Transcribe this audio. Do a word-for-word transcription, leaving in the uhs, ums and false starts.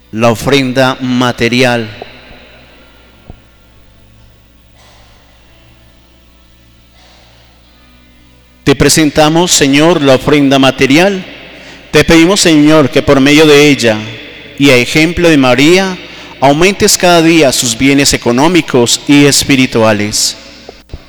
la ofrenda material. Te presentamos, Señor, la ofrenda material. Te pedimos, Señor, que por medio de ella y a ejemplo de María, aumentes cada día sus bienes económicos y espirituales.